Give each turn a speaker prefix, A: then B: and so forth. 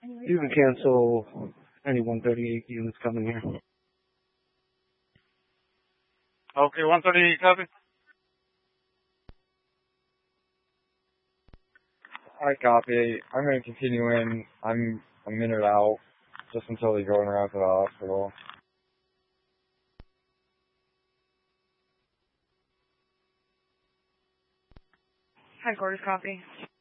A: You can cancel any 138 units coming here.
B: Okay, 138, copy.
C: I copy. I'm going to continue in. I'm a minute out, just until they're going around to the hospital.
D: Headquarters, copy.